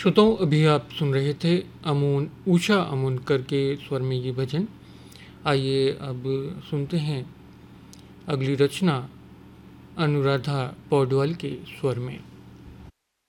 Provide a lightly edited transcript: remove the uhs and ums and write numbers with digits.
श्रोताओं, अभी आप सुन रहे थे अमून उषा अमोनकर के स्वर में ये भजन। आइए अब सुनते हैं अगली रचना अनुराधा पौडवाल के स्वर में।